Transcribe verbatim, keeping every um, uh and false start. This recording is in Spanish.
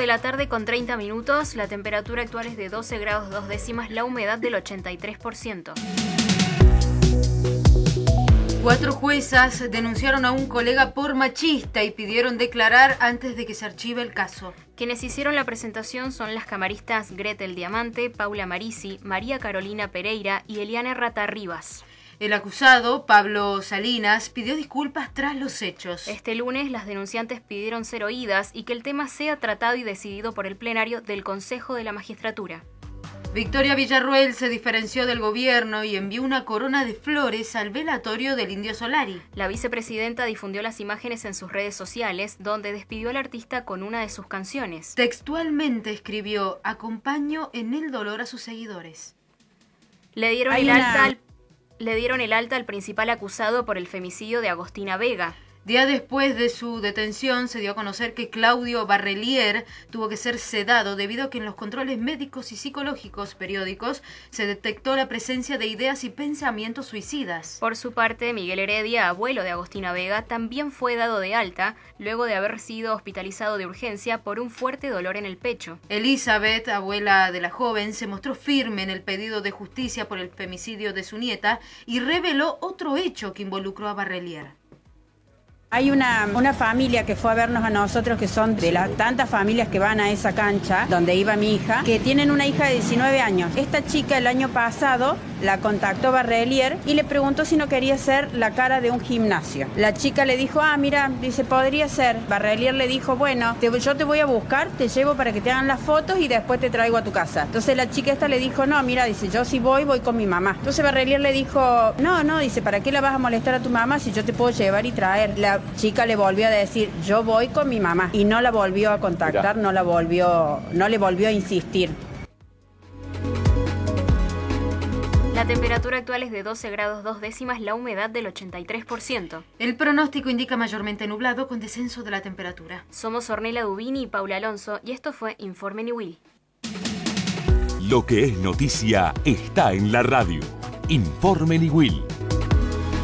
de la tarde con treinta minutos, la temperatura actual es de doce grados dos décimas, la humedad del ochenta y tres por ciento. Cuatro juezas denunciaron a un colega por machista y pidieron declarar antes de que se archive el caso. Quienes hicieron la presentación son las camaristas Gretel Diamante, Paula Marisi, María Carolina Pereira y Eliana Rata Rivas. El acusado, Pablo Salinas, pidió disculpas tras los hechos. Este lunes, las denunciantes pidieron ser oídas y que el tema sea tratado y decidido por el plenario del Consejo de la Magistratura. Victoria Villarruel se diferenció del gobierno y envió una corona de flores al velatorio del Indio Solari. La vicepresidenta difundió las imágenes en sus redes sociales, donde despidió al artista con una de sus canciones. Textualmente escribió: acompaño en el dolor a sus seguidores. Le dieron, el una... alta al, le dieron el alta al principal acusado por el femicidio de Agostina Vega. Días después de su detención se dio a conocer que Claudio Barrelier tuvo que ser sedado debido a que en los controles médicos y psicológicos periódicos se detectó la presencia de ideas y pensamientos suicidas. Por su parte, Miguel Heredia, abuelo de Agostina Vega, también fue dado de alta luego de haber sido hospitalizado de urgencia por un fuerte dolor en el pecho. Elizabeth, abuela de la joven, se mostró firme en el pedido de justicia por el femicidio de su nieta y reveló otro hecho que involucró a Barrelier. Hay una, una familia que fue a vernos a nosotros, que son de las tantas familias que van a esa cancha donde iba mi hija, que tienen una hija de diecinueve años. Esta chica el año pasado la contactó Barrelier y le preguntó si no quería ser la cara de un gimnasio. La chica le dijo, ah, mira, dice, podría ser. Barrelier le dijo, bueno, te, yo te voy a buscar, te llevo para que te hagan las fotos y después te traigo a tu casa. Entonces la chica esta le dijo, no, mira, dice, yo si voy, voy con mi mamá. Entonces Barrelier le dijo, no, no, dice, ¿para qué la vas a molestar a tu mamá si yo te puedo llevar y traer? La chica le volvió a decir, yo voy con mi mamá, y no la volvió a contactar, no la volvió, no le volvió a insistir. La temperatura actual es de doce grados dos décimas, la humedad del ochenta y tres por ciento. El pronóstico indica mayormente nublado con descenso de la temperatura. Somos Ornella Dubini y Paula Alonso y esto fue Informe Niwil. Lo que es noticia está en la radio. Informe Niwil.